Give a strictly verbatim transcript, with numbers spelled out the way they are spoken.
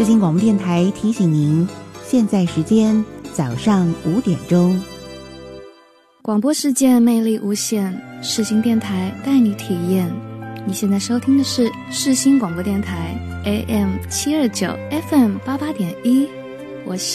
世新广播电台提醒您，现在时间早上五点钟。 广播世界魅力无限，世新电台带你体验。你现在收听的是世新广播电台 A M 七二九 F M 八八点一，我是